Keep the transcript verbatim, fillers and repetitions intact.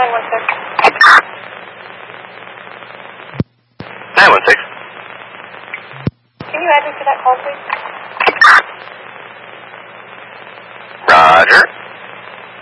nine one six. nine one six. Can you add me to that call, please? Roger.